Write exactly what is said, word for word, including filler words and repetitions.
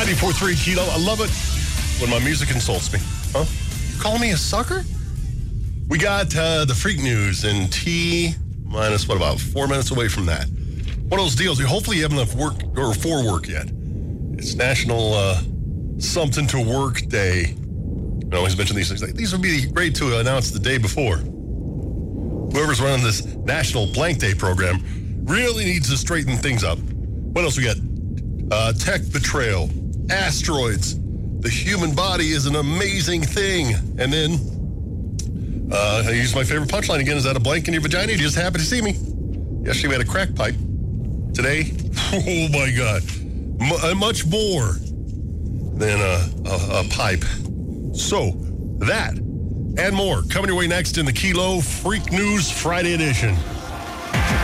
ninety-four point three Kilo. I love it when my music insults me. Huh? You call me a sucker? We got uh, the Freak News in T minus, what, about four minutes away from that. One of those deals. Hopefully you have enough work or for work yet. It's National uh, Something to Work Day. I always mention these things. Like, these would be great to announce the day before. Whoever's running this National Blank Day program really needs to straighten things up. What else we got? Uh, tech betrayal, asteroids. The human body is an amazing thing. And then, uh, I use my favorite punchline again. Is that a blank in your vagina? You just happy to see me. Yesterday we had a crack pipe. Today, oh my God, M- much more than a, a, a pipe. So, that and more coming your way next in the Kilo Freak News Friday edition.